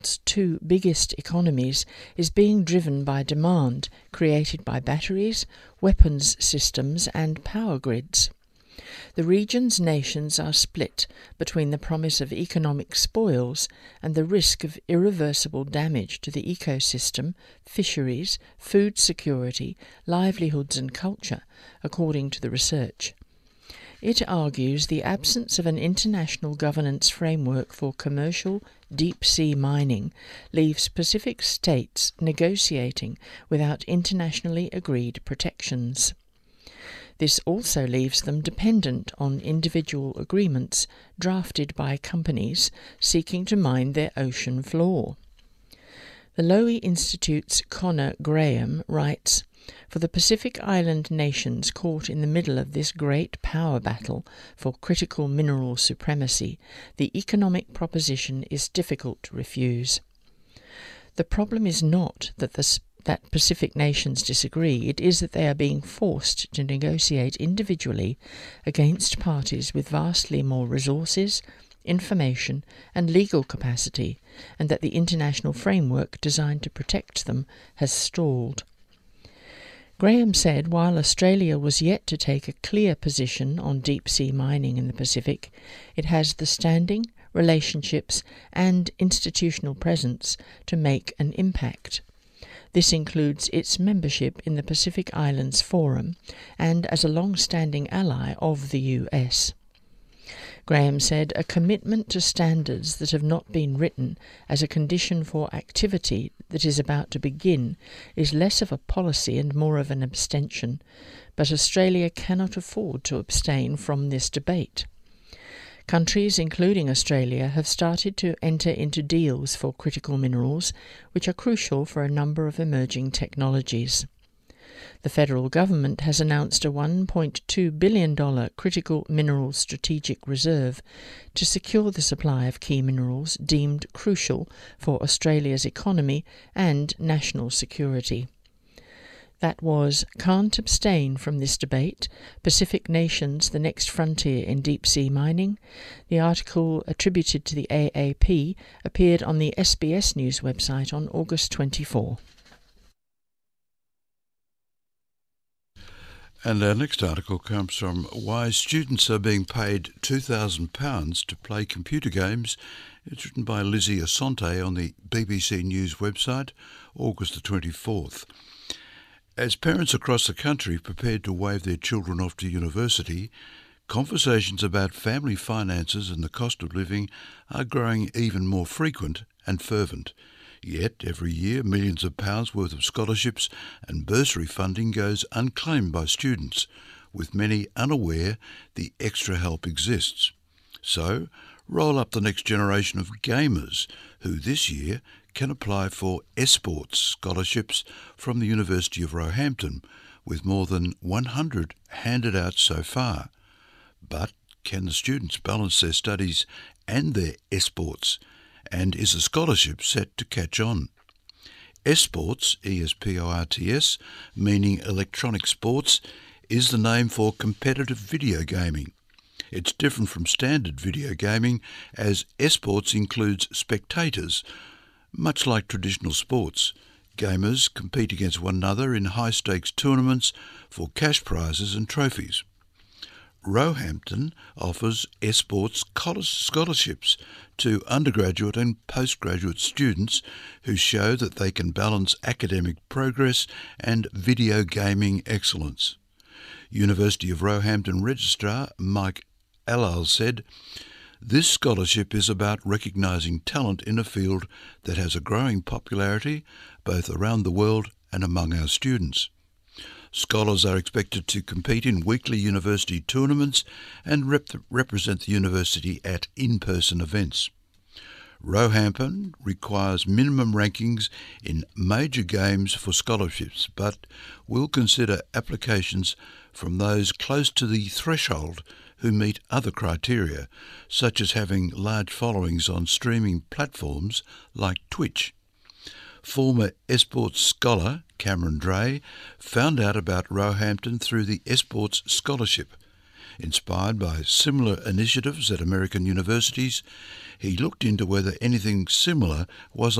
world's two biggest economies is being driven by demand created by batteries, weapons systems and power grids. The region's nations are split between the promise of economic spoils and the risk of irreversible damage to the ecosystem, fisheries, food security, livelihoods and culture, according to the research. It argues the absence of an international governance framework for commercial deep-sea mining leaves Pacific states negotiating without internationally agreed protections. This also leaves them dependent on individual agreements drafted by companies seeking to mine their ocean floor. The Lowy Institute's Connor Graham writes, "For the Pacific Island nations caught in the middle of this great power battle for critical mineral supremacy, the economic proposition is difficult to refuse. The problem is not that Pacific nations disagree, it is that they are being forced to negotiate individually against parties with vastly more resources, information and legal capacity, and that the international framework designed to protect them has stalled." Graham said while Australia was yet to take a clear position on deep-sea mining in the Pacific, it has the standing, relationships and institutional presence to make an impact. This includes its membership in the Pacific Islands Forum and as a long-standing ally of the US. Graham said a commitment to standards that have not been written as a condition for activity that is about to begin is less of a policy and more of an abstention, but Australia cannot afford to abstain from this debate. Countries, including Australia, have started to enter into deals for critical minerals, which are crucial for a number of emerging technologies. The federal government has announced a $1.2 billion critical minerals strategic reserve to secure the supply of key minerals deemed crucial for Australia's economy and national security. That was Can't Abstain from This Debate, Pacific Nations, the Next Frontier in Deep-Sea Mining. The article, attributed to the AAP, appeared on the SBS News website on August 24. And our next article comes from Why Students Are Being Paid £2,000 to Play Computer Games. It's written by Lizzie Asante on the BBC News website, August the 24th. As parents across the country prepared to wave their children off to university, conversations about family finances and the cost of living are growing even more frequent and fervent. Yet, every year, millions of pounds worth of scholarships and bursary funding goes unclaimed by students, with many unaware the extra help exists. So, roll up the next generation of gamers who this year can apply for esports scholarships from the University of Roehampton, with more than 100 handed out so far. But can the students balance their studies and their esports? And is a scholarship set to catch on? Esports, E-S-P-O-R-T-S, meaning electronic sports, is the name for competitive video gaming. It's different from standard video gaming, as esports includes spectators. Much like traditional sports, gamers compete against one another in high-stakes tournaments for cash prizes and trophies. Roehampton offers esports scholarships to undergraduate and postgraduate students who show that they can balance academic progress and video gaming excellence. University of Roehampton Registrar Mike Allal said, "This scholarship is about recognising talent in a field that has a growing popularity both around the world and among our students. Scholars are expected to compete in weekly university tournaments and represent the university at in-person events. Roehampton requires minimum rankings in major games for scholarships, but will consider applications from those close to the threshold who meet other criteria, such as having large followings on streaming platforms like Twitch." Former esports scholar Cameron Dray found out about Roehampton through the esports scholarship. Inspired by similar initiatives at American universities, he looked into whether anything similar was